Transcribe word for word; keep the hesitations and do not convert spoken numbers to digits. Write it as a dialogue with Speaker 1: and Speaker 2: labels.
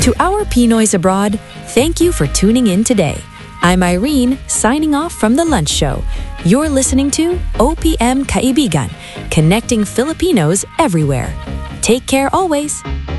Speaker 1: To our Pinoys abroad, thank you for tuning in today. I'm Irene, signing off from The Lunch Show. You're listening to O P M Kaibigan, connecting Filipinos everywhere. Take care always.